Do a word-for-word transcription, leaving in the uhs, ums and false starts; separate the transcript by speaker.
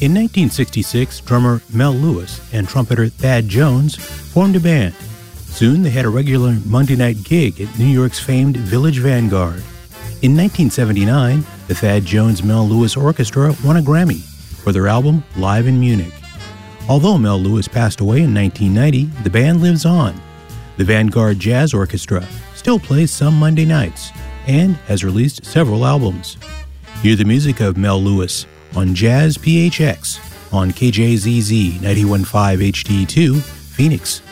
Speaker 1: In nineteen sixty-six, drummer Mel Lewis and trumpeter Thad Jones formed a band. Soon they had a regular Monday night gig at New York's famed Village Vanguard. In nineteen seventy-nine, the Thad Jones-Mel Lewis Orchestra won a Grammy for their album Live in Munich. Although Mel Lewis passed away in nineteen ninety, the band lives on. The Vanguard Jazz Orchestra still plays some Monday nights and has released several albums. Hear the music of Mel Lewis on Jazz P H X on K J Z Z ninety-one point five H D two, Phoenix.